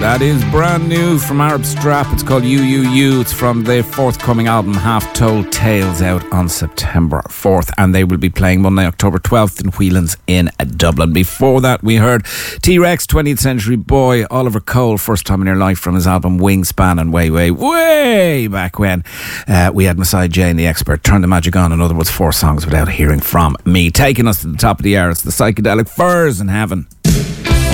That is brand new from Arab Strap. It's called You. It's from their forthcoming album Half Told Tales, out on September 4th, and they will be playing Monday, October 12th in Whelan's in Dublin. Before that, we heard T-Rex, 20th Century Boy, Oliver Cole, First Time in Your Life, from his album Wingspan, and way back when we had Messiah J and The Expert, Turn the Magic On. In other words, 4 songs without hearing from me. Taking us to the top of the hour, it's the Psychedelic Furs in Heaven.